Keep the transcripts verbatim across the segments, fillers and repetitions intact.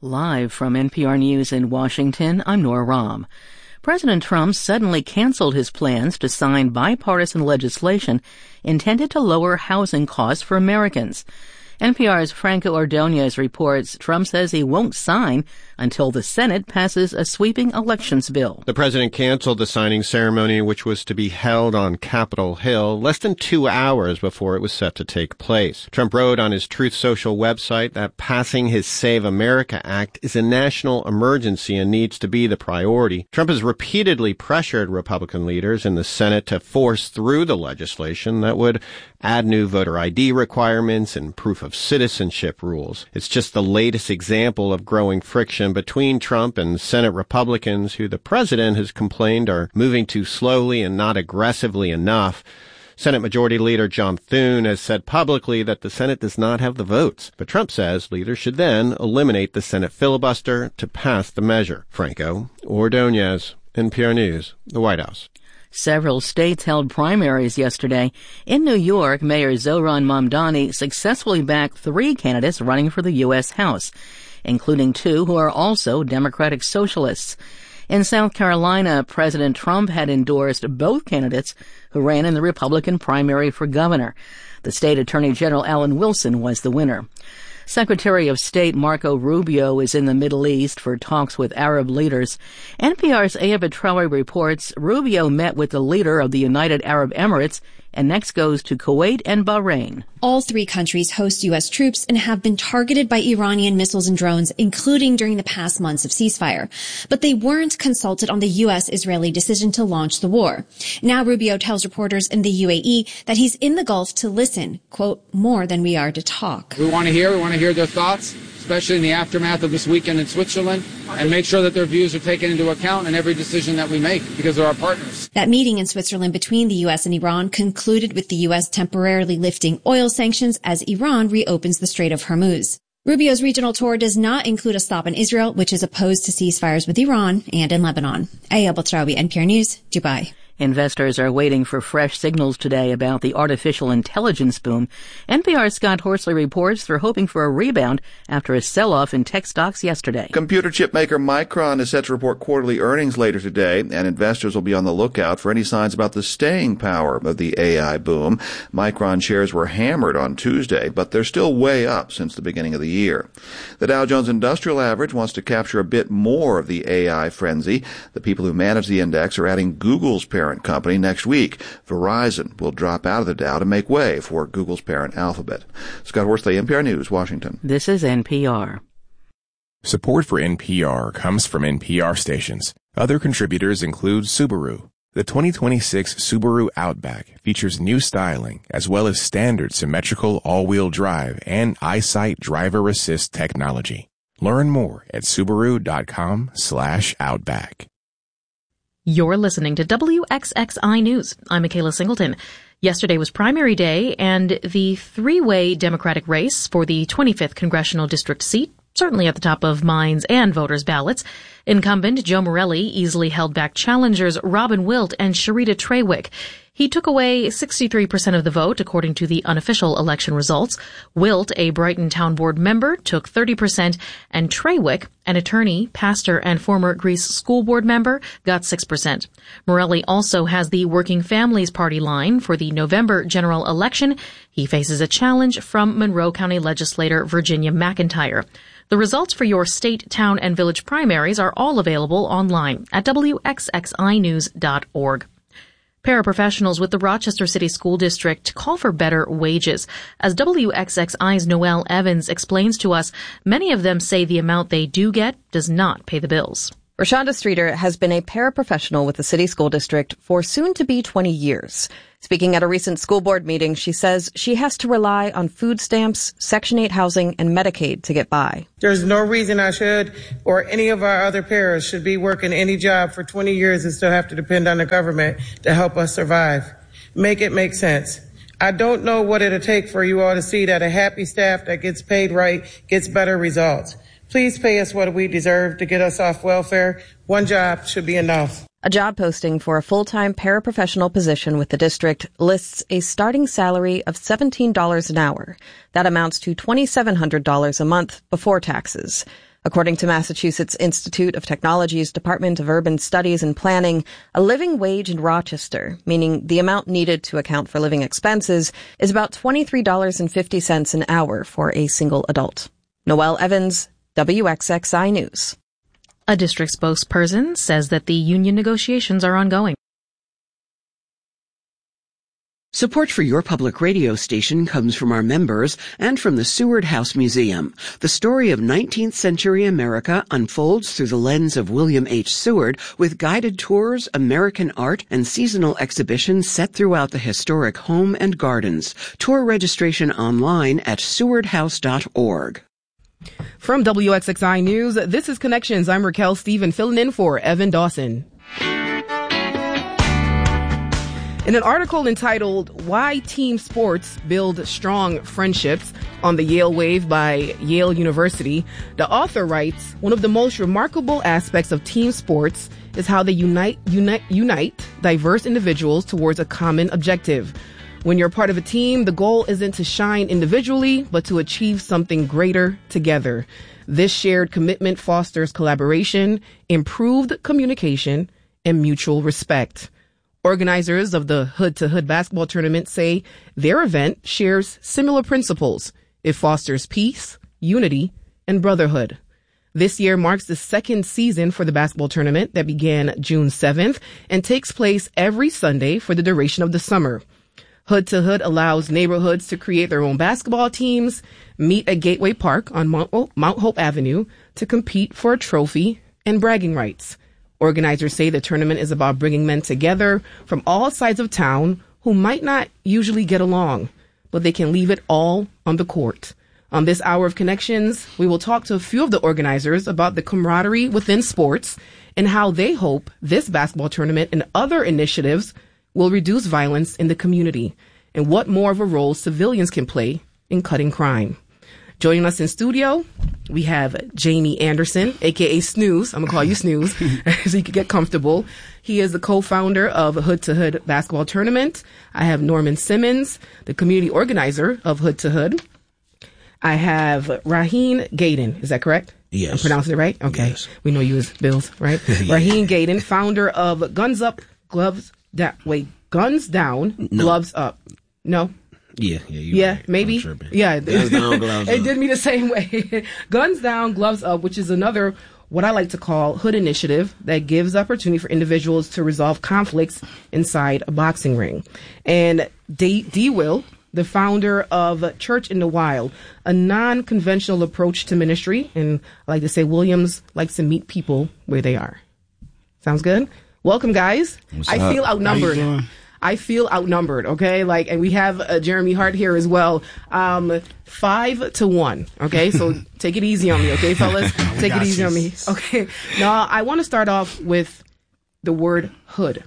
Live from N P R News in Washington, I'm Nora Rahm. President Trump suddenly canceled his plans to sign bipartisan legislation intended to lower housing costs for Americans. N P R's Franco Ordonez reports Trump says he won't sign until the Senate passes a sweeping elections bill. The president canceled the signing ceremony, which was to be held on Capitol Hill, less than two hours before it was set to take place. Trump wrote on his Truth Social website that passing his Save America Act is a national emergency and needs to be the priority. Trump has repeatedly pressured Republican leaders in the Senate to force through the legislation that would add new voter I D requirements and proof of citizenship rules. It's just the latest example of growing friction between Trump and Senate Republicans, who the president has complained are moving too slowly and not aggressively enough. Senate Majority Leader John Thune has said publicly that the Senate does not have the votes, but Trump says leaders should then eliminate the Senate filibuster to pass the measure. Franco Ordonez, N P R News, the White House. Several states held primaries yesterday. In New York, Mayor Zohran Mamdani successfully backed three candidates running for the U S House, including two who are also Democratic Socialists. In South Carolina, President Trump had endorsed both candidates who ran in the Republican primary for governor. The state attorney general Alan Wilson was the winner. Secretary of State Marco Rubio is in the Middle East for talks with Arab leaders. N P R's Aya Betrawi reports Rubio met with the leader of the United Arab Emirates and next goes to Kuwait and Bahrain. All three countries host U S troops and have been targeted by Iranian missiles and drones, including during the past months of ceasefire. But they weren't consulted on the U S-Israeli decision to launch the war. Now Rubio tells reporters in the U A E that he's in the Gulf to listen, quote, more than we are to talk. We want to hear, we want to hear their thoughts, especially in the aftermath of this weekend in Switzerland, and make sure that their views are taken into account in every decision that we make, because they're our partners. That meeting in Switzerland between the U S and Iran concluded with the U S temporarily lifting oil sanctions as Iran reopens the Strait of Hormuz. Rubio's regional tour does not include a stop in Israel, which is opposed to ceasefires with Iran, and in Lebanon. Aya Betrawi, N P R News, Dubai. Investors are waiting for fresh signals today about the artificial intelligence boom. N P R's Scott Horsley reports they're hoping for a rebound after a sell-off in tech stocks yesterday. Computer chip maker Micron is set to report quarterly earnings later today, and investors will be on the lookout for any signs about the staying power of the A I boom. Micron shares were hammered on Tuesday, but they're still way up since the beginning of the year. The Dow Jones Industrial Average wants to capture a bit more of the A I frenzy. The people who manage the index are adding Google's parent company next week. Verizon will drop out of the Dow to make way for Google's parent Alphabet. Scott Horsley, N P R News, Washington. This is N P R. Support for N P R comes from N P R stations. Other contributors include Subaru. The twenty twenty-six Subaru Outback features new styling as well as standard symmetrical all-wheel drive and EyeSight driver assist technology. Learn more at Subaru.com slash Outback. You're listening to W X X I News. I'm Michaela Singleton. Yesterday was primary day, and the three-way Democratic race for the twenty-fifth congressional district seat certainly at the top of minds and voters' ballots. Incumbent Joe Morelli easily held back challengers Robin Wilt and Sherita Trawick. He took away sixty-three percent of the vote, according to the unofficial election results. Wilt, a Brighton Town Board member, took thirty percent, and Trawick, an attorney, pastor, and former Greece School Board member, got six percent. Morelli also has the Working Families Party line for the November general election. He faces a challenge from Monroe County legislator Virginia McIntyre. The results for your state, town, and village primaries are all available online at W X X I news dot org. Paraprofessionals with the Rochester City School District call for better wages. As W X X I's Noelle Evans explains to us, many of them say the amount they do get does not pay the bills. Rashonda Streeter has been a paraprofessional with the City School District for soon to be twenty years. Speaking at a recent school board meeting, she says she has to rely on food stamps, Section eight housing, and Medicaid to get by. There's no reason I should or any of our other paras should be working any job for twenty years and still have to depend on the government to help us survive. Make it make sense. I don't know what it'll take for you all to see that a happy staff that gets paid right gets better results. Please pay us what we deserve to get us off welfare. One job should be enough. A job posting for a full-time paraprofessional position with the district lists a starting salary of seventeen dollars an hour. That amounts to two thousand seven hundred dollars a month before taxes. According to Massachusetts Institute of Technology's Department of Urban Studies and Planning, a living wage in Rochester, meaning the amount needed to account for living expenses, is about twenty-three dollars and fifty cents an hour for a single adult. Noelle Evans, W X X I News. A district spokesperson says that the union negotiations are ongoing. Support for your public radio station comes from our members and from the Seward House Museum. The story of nineteenth century America unfolds through the lens of William H. Seward with guided tours, American art, and seasonal exhibitions set throughout the historic home and gardens. Tour registration online at seward house dot org. From W X X I News, this is Connections. I'm Raquel Stephen, filling in for Evan Dawson. In an article entitled Why Team Sports Build Strong Friendships on the Yale Wave by Yale University, the author writes, one of the most remarkable aspects of team sports is how they unite, unite, unite diverse individuals towards a common objective. When you're part of a team, the goal isn't to shine individually, but to achieve something greater together. This shared commitment fosters collaboration, improved communication, and mutual respect. Organizers of the Hood to Hood basketball tournament say their event shares similar principles. It fosters peace, unity, and brotherhood. This year marks the second season for the basketball tournament that began June seventh and takes place every Sunday for the duration of the summer. Hood to Hood allows neighborhoods to create their own basketball teams, meet at Gateway Park on Mount Hope Avenue to compete for a trophy and bragging rights. Organizers say the tournament is about bringing men together from all sides of town who might not usually get along, but they can leave it all on the court. On this hour of Connections, we will talk to a few of the organizers about the camaraderie within sports and how they hope this basketball tournament and other initiatives will reduce violence in the community and what more of a role civilians can play in cutting crime. Joining us in studio, we have Jamie Anderson, a k a. Snooze. I'm going to call you Snooze so you can get comfortable. He is the co-founder of Hood to Hood Basketball Tournament. I have Norman Simmons, the community organizer of Hood to Hood. I have Raheen Gaden. Is that correct? Yes. I'm pronouncing it right? Okay. Yes. We know you as Bills, right? Yeah. Raheen Gaden, founder of Guns Up, Gloves Down. Wait, Guns Down, no. Gloves Up. No? Yeah, yeah, yeah, right. maybe. Yeah, Guns down, gloves it up. did me the same way. Guns Down, Gloves Up, which is another what I like to call hood initiative that gives opportunity for individuals to resolve conflicts inside a boxing ring. And D. D. Will, the founder of Church in the Wild, a non-conventional approach to ministry, and I like to say Williams likes to meet people where they are. Sounds good? Welcome, guys. What's I up? feel outnumbered. I feel outnumbered, okay? Like, and we have uh, Jeremy Hart here as well. Um, five to one, okay? So take it easy on me, okay, fellas? Take it easy on me, okay? Now, I want to start off with the word hood.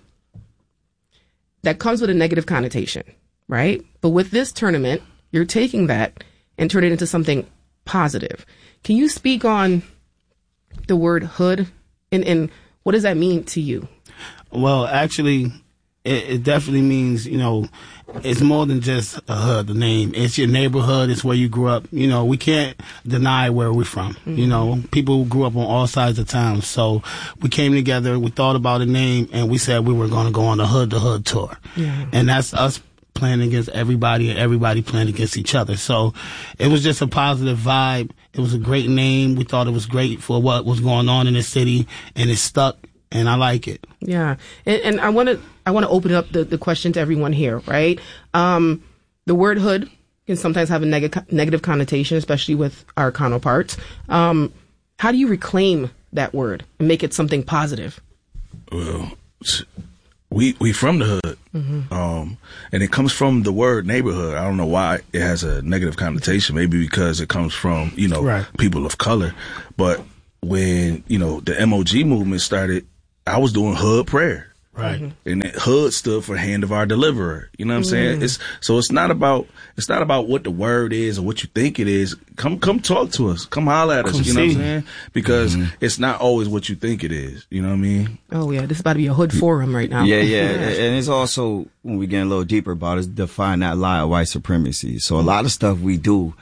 That comes with a negative connotation, right? But with this tournament, you're taking that and turning it into something positive. Can you speak on the word hood and, and what does that mean to you? Well, actually, it, it definitely means, you know, it's more than just a hood, the name. It's your neighborhood. It's where you grew up. You know, we can't deny where we're from. Mm-hmm. You know, people grew up on all sides of town. So we came together, we thought about a name, and we said we were going to go on the Hood to Hood tour. Yeah. And that's us playing against everybody and everybody playing against each other. So it was just a positive vibe. It was a great name. We thought it was great for what was going on in the city, and it stuck. And I like it. Yeah. And, and I want to I want to open up the, the question to everyone here, right? Um, the word hood can sometimes have a neg- negative connotation, especially with our counterparts. Um, how do you reclaim that word and make it something positive? Well, we we from the hood. Mm-hmm. Um, and it comes from the word neighborhood. I don't know why it has a negative connotation. Maybe because it comes from, you know, right. people of color. But when, you know, the M O G movement started, I was doing hood prayer. Right. Mm-hmm. And that hood stood for hand of our deliverer. You know what I'm saying? Mm. It's so it's not about it's not about what the word is or what you think it is. Come come talk to us. Come holler at us. Come you know see. what I'm saying? Because mm-hmm. it's not always what you think it is. You know what I mean? Oh yeah, this is about to be a hood forum right now. Yeah, yeah. And it's also, when we get a little deeper about it, define that lie of white supremacy. So a lot of stuff we do,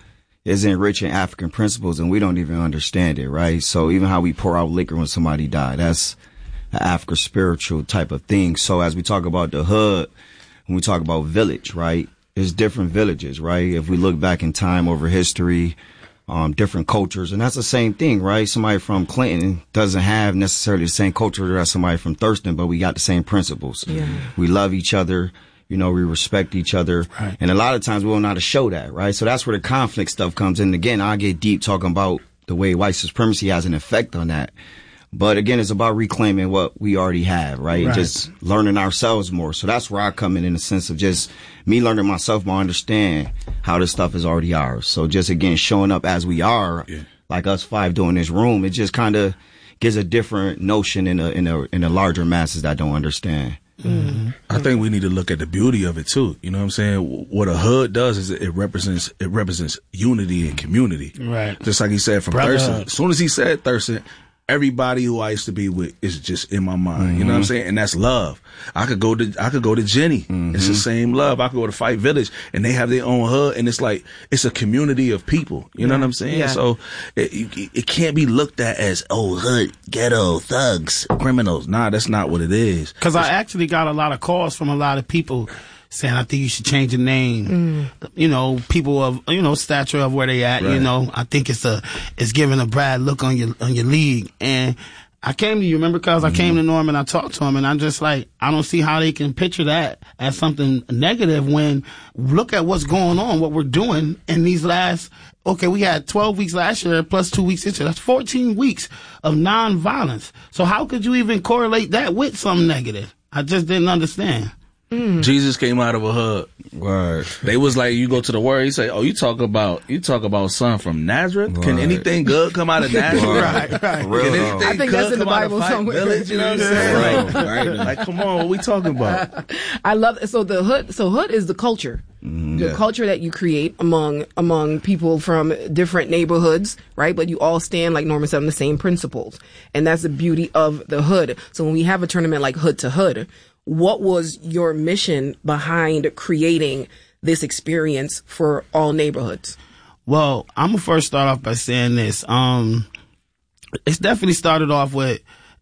is enriching African principles, and we don't even understand it, right? So even how we pour out liquor when somebody died, that's an African spiritual type of thing. So as we talk about the hood, when we talk about village, right, there's different villages, right? If we look back in time over history, um, different cultures, and that's the same thing, right? Somebody from Clinton doesn't have necessarily the same culture as somebody from Thurston, but we got the same principles. Yeah. We love each other. You know, we respect each other. Right. And a lot of times we don't know how to show that, right? So that's where the conflict stuff comes in. Again, I get deep talking about the way white supremacy has an effect on that. But again, it's about reclaiming what we already have, right? right? And just learning ourselves more. So that's where I come in, in the sense of just me learning myself more, understand how this stuff is already ours. So just, again, showing up as we are, yeah. like us five doing this room, it just kind of gives a different notion in a, in a, in a larger masses that don't understand. Mm-hmm. I think we need to look at the beauty of it too. You know what I'm saying? What a hood does is it represents it represents unity and community. Right. Just like he said from Thurston. As soon as he said Thurston, everybody who I used to be with is just in my mind. Mm-hmm. You know what I'm saying? And that's love. I could go to I could go to Jenny. Mm-hmm. It's the same love. I could go to Fight Village and they have their own hood, and it's like it's a community of people. You know yeah. what I'm saying? Yeah. So it, it it can't be looked at as oh hood, ghetto, thugs, criminals. Nah, that's not what it is. Because I actually got a lot of calls from a lot of people saying, I think you should change the name. Mm. You know, people of, you know, stature of where they at, right. you know, I think it's a, it's giving a bad look on your, on your league. And I came to you, remember, cause mm-hmm. I came to Norm and I talked to him, and I'm just like, I don't see how they can picture that as something negative when look at what's going on, what we're doing in these last, okay, we had twelve weeks last year plus two weeks this year. That's fourteen weeks of non-violence. So how could you even correlate that with something negative? I just didn't understand. Mm. Jesus came out of a hood. Word. They was like, you go to the word, you say, oh, you talk about, you talk about son from Nazareth? Word. Can anything good come out of Nazareth? right, right. Real Can anything I think that's in the Bible somewhere. Village, you know what I'm saying? Right, right. Like, come on, what we talking about? I love it. So the hood, so hood is the culture. Mm, the yeah. culture that you create among, among people from different neighborhoods, right? But you all stand, like Norman said, on the same principles. And that's the beauty of the hood. So when we have a tournament like Hood to Hood, what was your mission behind creating this experience for all neighborhoods? Well, I'm gonna first start off by saying this. Um, it's definitely started off with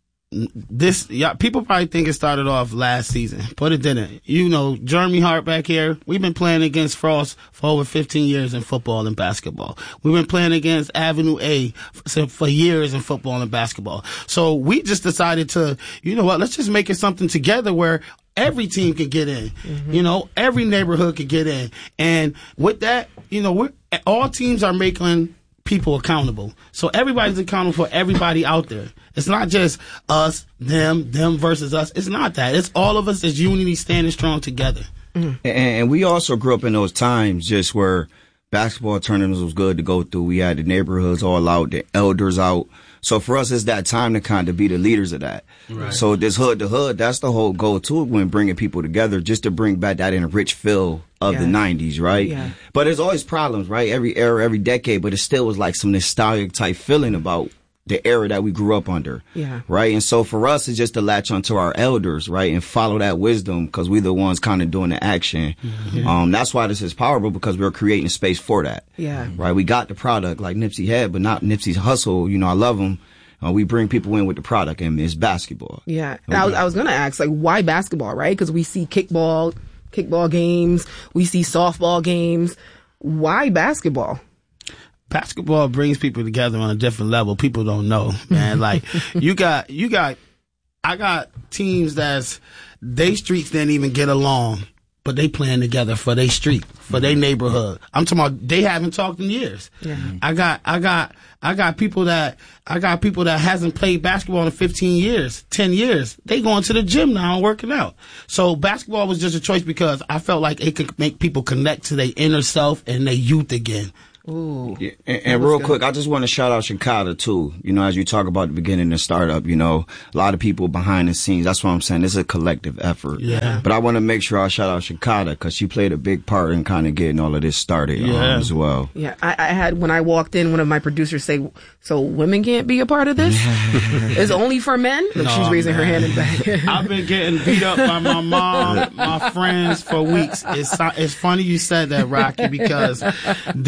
this. Yeah, people probably think it started off last season, but it didn't. You know, Jeremy Hart back here, we've been playing against Frost for over fifteen years in football and basketball. We've been playing against Avenue A for, for years in football and basketball. So we just decided to, you know what, let's just make it something together where every team could get in. Mm-hmm. You know, every neighborhood could get in. And with that, you know, we're, all teams are making people accountable. So everybody's accountable for everybody out there. It's not just us, them, them versus us. It's not that. It's all of us as unity standing strong together. Mm. And, and we also grew up in those times just where basketball tournaments was good to go through. We had the neighborhoods all out, the elders out. So for us, it's that time to kind of be the leaders of that. Right. So this hood to hood, that's the whole goal too when bringing people together, just to bring back that enriched feel of yeah. the nineties, right? Yeah. But there's always problems, right? Every era, every decade, but it still was like some nostalgic type feeling about the era that we grew up under. Yeah. Right. And so for us, it's just to latch onto our elders, right? And follow that wisdom because we're the ones kind of doing the action. Mm-hmm. Um, that's why this is powerful because we're creating space for that. Yeah. Right. We got the product like Nipsey had, but not Nipsey's hustle. You know, I love him. Uh, we bring people in with the product, and it's basketball. Yeah. And I was, I was going to ask, like, why basketball, right? Because we see kickball, kickball games. We see softball games. Why basketball? Basketball brings people together on a different level. People don't know, man. Like, you got, you got, I got teams that's, they streets didn't even get along, but they playing together for their street, for their neighborhood. I'm talking about they haven't talked in years. Yeah. I got, I got, I got people that, I got people that hasn't played basketball in fifteen years, ten years. They going to the gym now and working out. So basketball was just a choice because I felt like it could make people connect to their inner self and their youth again. Ooh. Yeah, and, and real good. quick, I just want to shout out Chicago too. You know, as you talk about the beginning of startup, you know, a lot of people behind the scenes. That's what I'm saying. It's a collective effort. Yeah. But I want to make sure I shout out Chicago because she played a big part in kind of getting all of this started yeah. um, as well. Yeah. I, I had, when I walked in, one of my producers say, so women can't be a part of this? It's only for men? Look, no, she's raising man. her hand in the back. I've been getting beat up by my mom, my friends for weeks. It's, it's funny you said that, Rocky, because this morning,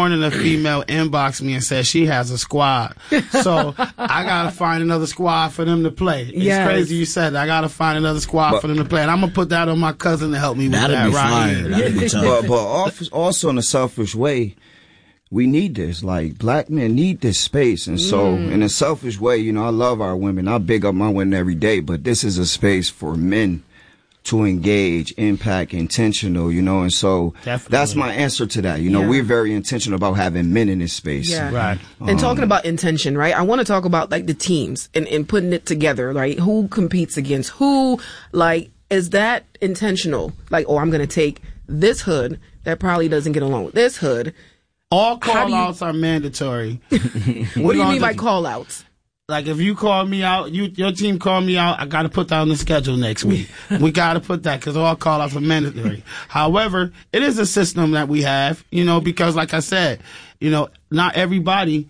morning a female inboxed me and said she has a squad. So I got to find another squad for them to play. It's yes. crazy you said that. I got to find another squad but, for them to play. And I'm going to put that on my cousin to help me with that'd that. Be right fine. That'd be tough. But, but also in a selfish way, we need this. Like, black men need this space. And so, mm. in a selfish way, you know, I love our women. I big up my women every day, but this is a space for men to engage, impact, intentional, you know, and so Definitely. That's my answer to that. You know, yeah. we're very intentional about having men in this space. Yeah. Right. Um, and talking about intention, right? I want to talk about like the teams and, and putting it together, like who competes against who, like, is that intentional? Like, oh, I'm going to take this hood that probably doesn't get along with this hood. All call-outs you... are mandatory. What do you mean by call-outs? Like, if you call me out, you your team call me out, I got to put that on the schedule next week. We got to put that because all call-outs are mandatory. However, it is a system that we have, you know, because like I said, you know, not everybody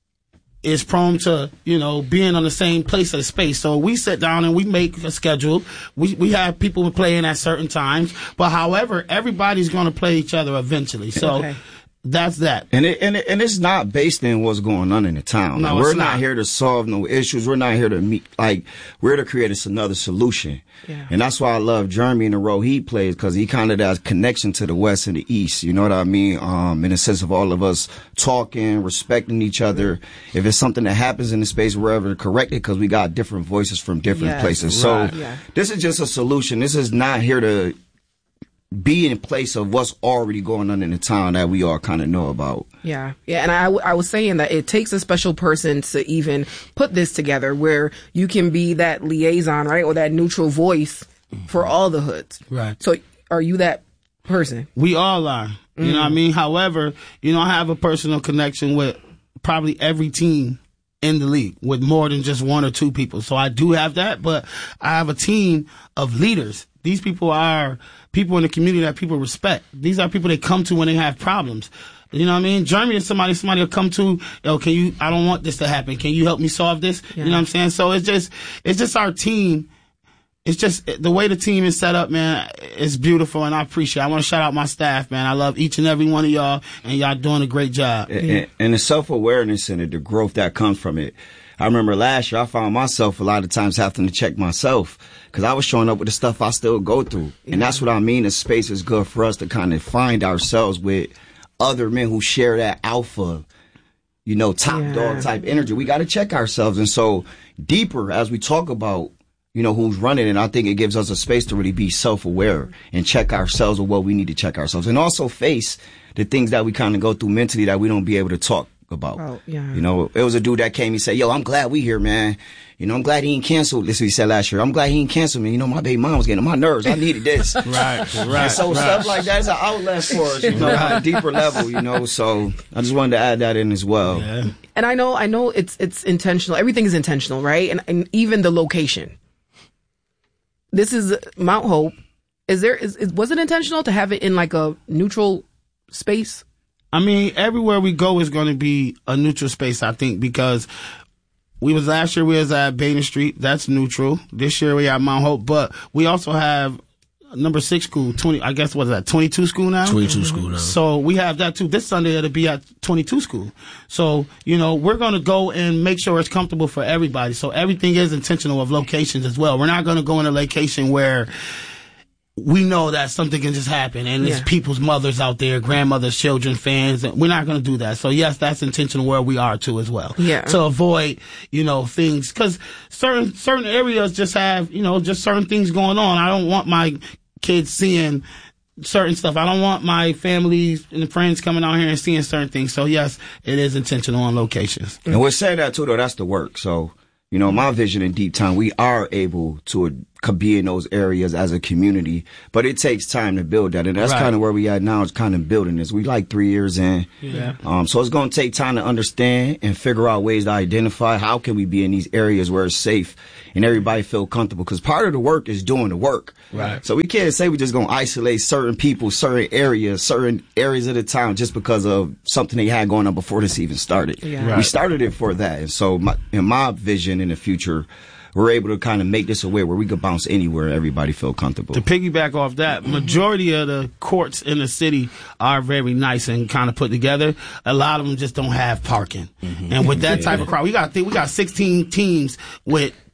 is prone to, you know, being on the same place or space. So we sit down and we make a schedule. We we have people playing at certain times. But however, everybody's going to play each other eventually. So okay. That's that. And it, and it, and it's not based in what's going on in the town. No, like, we're not. not here to solve no issues. We're not here to meet, like, we're to create us another solution. Yeah. And that's why I love Jeremy and the role he plays, because he kind of does connection to the West and the East. You know what I mean? Um, in the sense of all of us talking, respecting each other. If it's something that happens in the space, we're ever to correct it, because we got different voices from different yes, places. right. So yeah. this is just a solution. This is not here to be in place of what's already going on in the town that we all kind of know about. Yeah. Yeah. And I, I was saying that it takes a special person to even put this together, where you can be that liaison, right? Or that neutral voice for all the hoods. Right. So are you that person? We all are. You mm. know what I mean? However, you know, I have a personal connection with probably every team in the league, with more than just one or two people. So I do have that, but I have a team of leaders. These people are people in the community that people respect. These are people they come to when they have problems. You know what I mean? Jeremy is somebody, somebody will come to, yo, can you, I don't want this to happen. Can you help me solve this? Yeah. You know what I'm saying? So it's just, it's just our team. It's just the way the team is set up, man. It's beautiful, and I appreciate it. I want to shout out my staff, man. I love each and every one of y'all, and y'all doing a great job. And, and, and the self-awareness and the growth that comes from it. I remember last year I found myself a lot of times having to check myself, because I was showing up with the stuff I still go through. Yeah. And that's what I mean. The space is good for us to kind of find ourselves with other men who share that alpha, you know, top yeah. dog type energy. We got to check ourselves. And so deeper as we talk about, you know, who's running, and I think it gives us a space to really be self-aware and check ourselves with what we need to check ourselves, and also face the things that we kind of go through mentally that we don't be able to talk about. Oh, yeah. You know, it was a dude that came and said, yo, I'm glad we here, man. You know, I'm glad he ain't canceled. This is what he said last year. I'm glad he ain't canceled me. You know, my baby mom was getting on my nerves. I needed this. right, right. And so right. stuff like that is an outlet for us, you know, right. on a deeper level, you know. So I just wanted to add that in as well. Yeah. And I know, I know it's it's intentional. Everything is intentional, right? And and even the location. This is Mount Hope. Is there is, is was it intentional to have it in like a neutral space? I mean, everywhere we go is going to be a neutral space, I think, because we was last year we was at Baden Street. That's neutral. This year we at Mount Hope, but we also have number six school, twenty. I guess what is that? Twenty-two school now. Twenty-two school now. So we have that too. This Sunday it'll be at twenty-two school. So you know we're going to go and make sure it's comfortable for everybody. So everything is intentional of locations as well. We're not going to go in a location where we know that something can just happen and there's Yeah. people's mothers out there, grandmothers, children, fans. We're not going to do that. So yes, that's intentional where we are too as well. Yeah. To avoid, you know, things, because certain certain areas just have, you know, just certain things going on. I don't want my kids seeing certain stuff. I don't want my family and friends coming out here and seeing certain things. So yes, it is intentional on locations. And we're saying that too, though. That's the work. So, you know, my vision in Deep Town, we are able to be in those areas as a community, but it takes time to build that. And that's Right. kind of where we at now, is kind of building this. We like three years in. Yeah. Um, so it's going to take time to understand and figure out ways to identify how can we be in these areas where it's safe and everybody feel comfortable. Because part of the work is doing the work. Right. So we can't say we're just going to isolate certain people, certain areas, certain areas of the town just because of something they had going on before this even started. Yeah. Right. We started it for that. And so my, in my vision in the future, we're able to kind of make this a way where we could bounce anywhere and everybody feel comfortable. To piggyback off that, majority of the courts in the city are very nice and kind of put together. A lot of them just don't have parking. Mm-hmm. And with that type of crowd, we got to think we got sixteen teams with